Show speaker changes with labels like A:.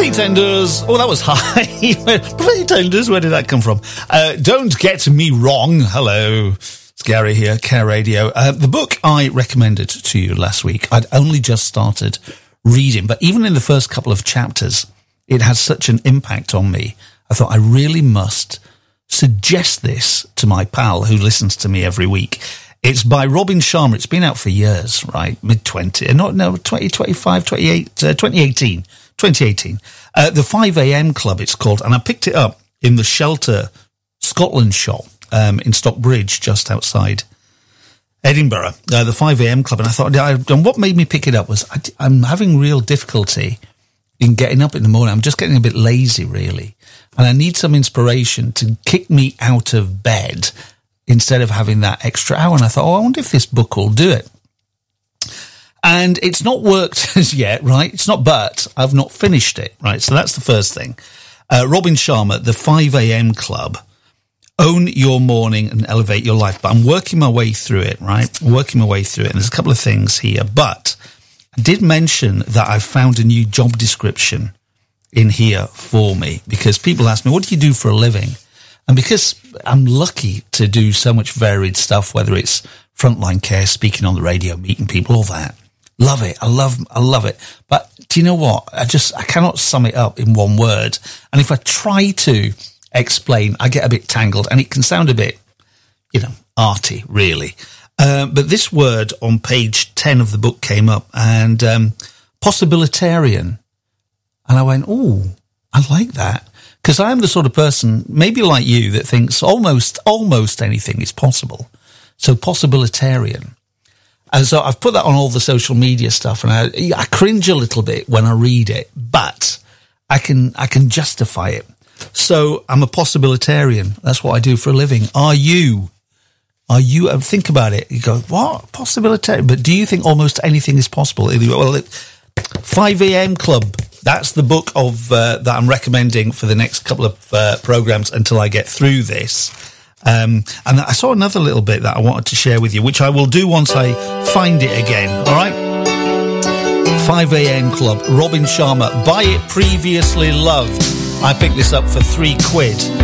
A: Pretenders. Oh, that was high. Pretenders, where did that come from? Don't get me wrong. Hello. It's Gary here, Care Radio. The book I recommended to you last week, I'd only just started reading, but even in the first couple of chapters, it had such an impact on me. I thought I really must suggest this to my pal who listens to me every week. It's by Robin Sharma. It's been out for years, right? 2018. 2018. The 5 a.m. Club, it's called. And I picked it up in the Shelter Scotland shop in Stockbridge, just outside Edinburgh. The 5 a.m. Club. And I thought, and what made me pick it up was I'm having real difficulty in getting up in the morning. I'm just getting a bit lazy, really. And I need some inspiration to kick me out of bed instead of having that extra hour. And I thought, I wonder if this book will do it. And it's not worked as yet, right? It's not, but I've not finished it, right? So that's the first thing. Robin Sharma, the 5 a.m. Club. Own your morning and elevate your life. But I'm working my way through it, right? I'm working my way through it. And there's a couple of things here. But I did mention that I've found a new job description in here for me, because people ask me, what do you do for a living? And because I'm lucky to do so much varied stuff, whether it's frontline care, speaking on the radio, meeting people, all that. Love it. I love it. But do you know what? I cannot sum it up in one word. And if I try to explain, I get a bit tangled and it can sound a bit, arty, really. But this word on page 10 of the book came up, and possibilitarian. And I went, oh, I like that. Because I'm the sort of person, maybe like you, that thinks almost anything is possible. So possibilitarian. And so I've put that on all the social media stuff, and I cringe a little bit when I read it, but I can justify it. So I'm a possibilitarian. That's what I do for a living. Are you? Think about it. You go, what? Possibilitarian? But do you think almost anything is possible? Well, 5 a.m. Club. That's the book of that I'm recommending for the next couple of programs until I get through this. And I saw another little bit that I wanted to share with you, which I will do once I find it again. All right? 5 a.m. Club, Robin Sharma. Buy It Previously Loved. I picked this up for £3.